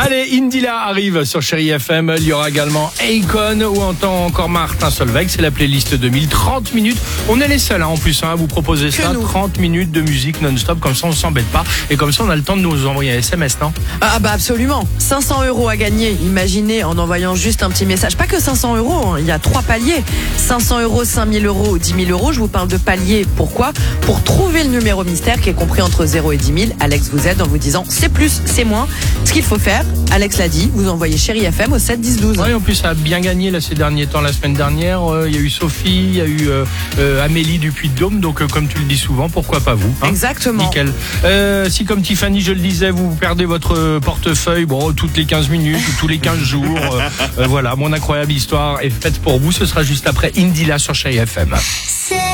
Allez, Indila arrive sur Chérie FM. Il y aura également Akon ou encore Martin Solveig. C'est la playlist 2000. 30 minutes. On est les seuls en plus à vous proposer ça. 30 minutes de musique non-stop. Comme ça, on ne s'embête pas. Et comme ça, on a le temps de nous envoyer un SMS, non? Ah bah absolument. 500 € à gagner. Imaginez en envoyant juste un petit message. Pas que 500 €. Il y a 3 paliers. 500 €, 5000 € ou 10 000 €. Je vous parle de paliers. Pourquoi? Pour trouver le numéro mystère qui est compris entre 0 et 10 000. Alex vous aide en vous disant c'est plus, c'est moins. Ce qu'il faut faire, Alex l'a dit, vous envoyez Chérie FM au 7 10 12. Oui, en plus ça a bien gagné là, ces derniers temps. La semaine dernière, il y a eu Sophie, il y a eu Amélie du Puy-de-Dôme. Donc comme tu le dis souvent, pourquoi pas vous, hein? Exactement. Nickel. Si comme Tiffany, je le disais, vous perdez votre portefeuille toutes les 15 minutes ou tous les 15 jours, voilà, mon incroyable histoire est faite pour vous. Ce sera juste après Indila sur Chérie FM.